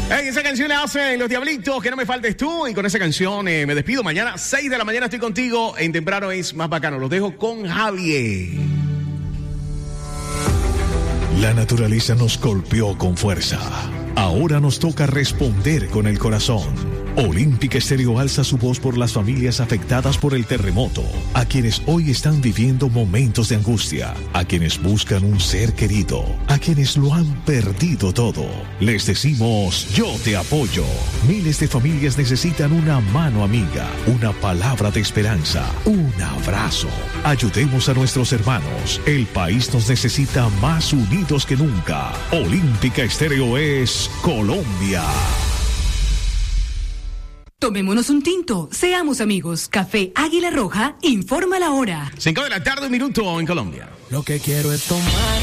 Hey, esa canción la hacen Los Diablitos, Que No Me Faltes Tú. Y con esa canción me despido. Mañana, 6 de la mañana, estoy contigo. En Temprano es más bacano. Los dejo con Javier. La naturaleza nos golpeó con fuerza. Ahora nos toca responder con el corazón. Olímpica Estéreo alza su voz por las familias afectadas por el terremoto, a quienes hoy están viviendo momentos de angustia, a quienes buscan un ser querido, a quienes lo han perdido todo. Les decimos, yo te apoyo. Miles de familias necesitan una mano amiga, una palabra de esperanza, un abrazo. Ayudemos a nuestros hermanos. El país nos necesita más unidos que nunca. Olímpica Estéreo es Colombia. Tomémonos un tinto, seamos amigos. Café Águila Roja informa la hora. 5 de la tarde, 1 minuto en Colombia. Lo que quiero es tomar.